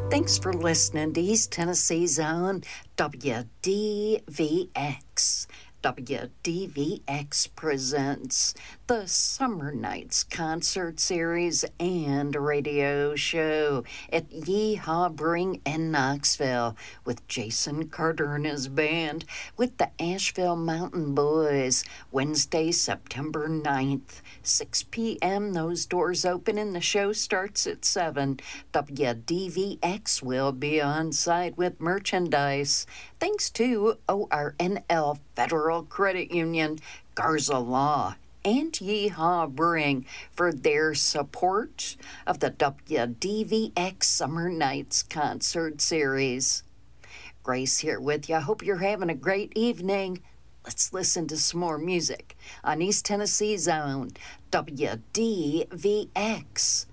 Thanks for listening to East Tennessee's own WDVX. WDVX presents the Summer Nights concert series and radio show at Yeehaw Brewing in Knoxville with Jason Carter and his band with the Asheville Mountain Boys. Wednesday, September 9th, 6 p.m. Those doors open and the show starts at 7. WDVX will be on site with merchandise. Thanks to ORNL Federal Credit Union, Garza Law, and Yeehaw Brewing for their support of the WDVX Summer Nights concert series. Grace here with you. I hope you're having a great evening. Let's listen to some more music on East Tennessee's own WDVX.